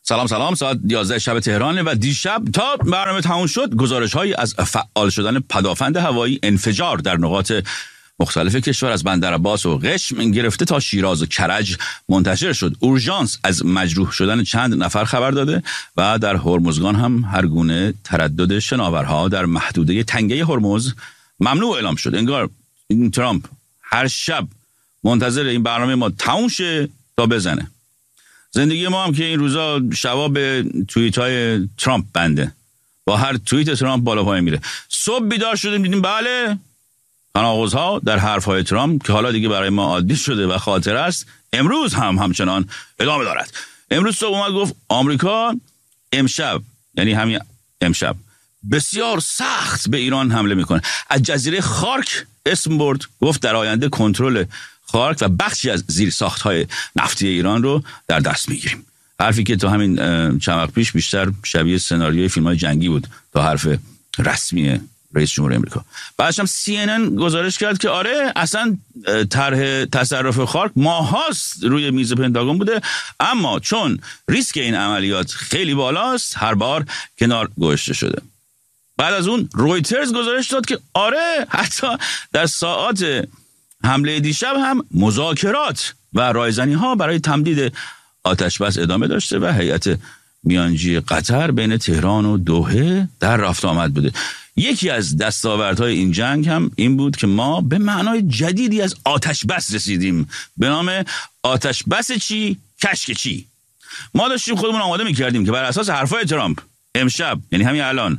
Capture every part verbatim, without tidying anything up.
سلام سلام، ساعت یازده شب تهرانه و دیشب تا برنامه تموم شد گزارش‌هایی از فعال شدن پدافند هوایی انفجار در نقاط مختلف کشور از بندرعباس و قشم گرفته تا شیراز و کرج منتشر شد. اورژانس از مجروح شدن چند نفر خبر داده و در هرمزگان هم هر گونه تردد شناورها در محدوده تنگه هرمز ممنوع اعلام شد. انگار این ترامپ هر شب منتظر این برنامه ما تموم شه تا بزنه. زندگی ما هم که این روزا شبا به توییت های ترامپ بنده، با هر توییت ترامپ بالا پایین میره. صبح بیدار شدیم دیدیم بله تناقض‌ها در حرف‌های ترامپ که حالا دیگه برای ما عادی شده و خاطره است، امروز هم همچنان ادامه دارد. امروز صبح اومد گفت آمریکا امشب، یعنی همین امشب، بسیار سخت به ایران حمله میکنه. از جزیره خارک اسم برد، گفت در آینده کنترل خارک و بخشی از زیرساخت‌های نفتی ایران رو در دست میگیریم. حرفی که تا همین چند وقت پیش بیشتر شبیه سناریوی فیلم‌های جنگی بود تا حرف رسمی رئیس جمهور امریکا. بعدش هم سی ان ان گزارش کرد که آره اصلا طرح تصرف خارک ماهاست روی میز پنتاگون بوده، اما چون ریسک این عملیات خیلی بالاست هر بار کنار گذاشته شده. بعد از اون رویترز گزارش داد که آره حتی در ساعات حمله دیشب هم مذاکرات و رایزنی ها برای تمدید آتش بس ادامه داشته و هیئت میانجی قطر بین تهران و دوحه در رفت آمد بوده. یکی از دستاوردهای این جنگ هم این بود که ما به معنای جدیدی از آتش بس رسیدیم، به نام آتش بس چی؟ کشک چی. ما داشتیم خودمون آماده میکردیم که بر اساس حرفای ترامپ امشب، یعنی همین الان،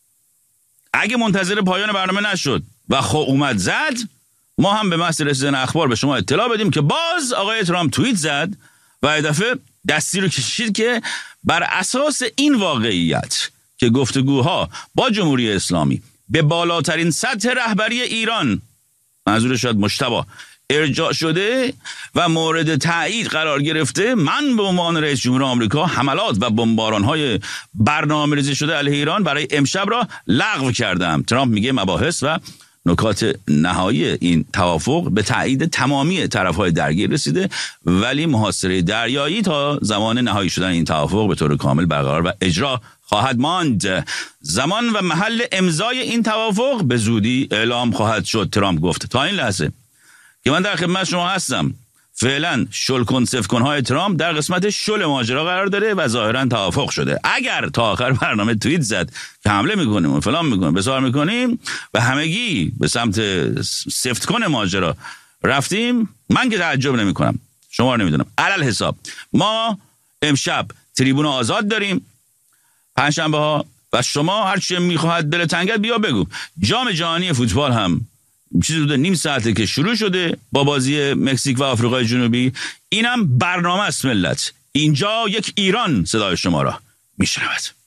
اگه منتظر پایان برنامه نشد و خب اومد زد، ما هم به محض رسیدن اخبار به شما اطلاع بدیم که باز آقای ترامپ توییت زد و این دفعه دستی رو کشید که بر اساس این واقعیت که گفتگوها با جمهوری اسلامی به بالاترین سطح رهبری ایران، منظور شاید مجتبی، ارجاع شده و مورد تایید قرار گرفته، من به عنوان رئیس جمهور آمریکا حملات و بمباران‌های برنامه‌ریزی شده علیه ایران برای امشب را لغو کردم. ترامپ میگه مباحث و نکات نهایی این توافق به تایید تمامی طرف‌های درگیر رسیده، ولی محاصره دریایی تا زمان نهایی شدن این توافق به طور کامل برقرار و اجرا خواهد ماند. زمان و محل امضای این توافق به زودی اعلام خواهد شد. ترامپ گفت تا این لحظه که من در خدمت شما هستم، فعلا شل کن سف کن های ترامپ در قسمت شل ماجرا قرار داره و ظاهرا توافق شده. اگر تا آخر برنامه توییت زد که حمله میکنیم و فلان میکنیم بسار میکنیم و همگی به سمت سفت کن ماجرا رفتیم، من که تعجب نمی کنم، شما رو نمیدونم. علل حساب ما امشب تریبون آزاد داریم پنجشنبه ها و شما هر چی میخواهد دل تنگت بیا بگو. جام جهانی فوتبال هم چیزی بوده نیم ساعته که شروع شده با بازی مکزیک و آفریقای جنوبی. اینم برنامه است ملت. اینجا یک ایران صدای شما را میشنود.